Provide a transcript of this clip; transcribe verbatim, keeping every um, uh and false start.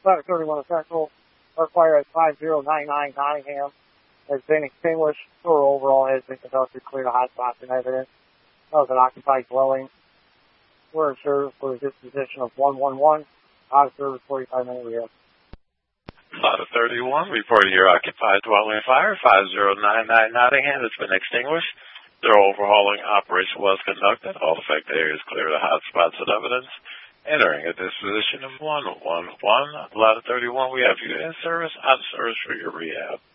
Ladder thirty-one Central, our fire at five zero nine nine Nottingham has been extinguished. Tour overall has been conducted, clear to hot spots and evidence. That was an occupied dwelling. We're in service for the disposition of one one one. Out of service, forty-five minute rehab. Ladder thirty-one, reporting your occupied dwelling fire, five zero nine nine Nottingham has been extinguished. Their overhauling operation was conducted. All affected areas clear to hot spots and evidence. Entering a disposition of one one one. Ladder thirty-one, we have you in service, out of service for your rehab.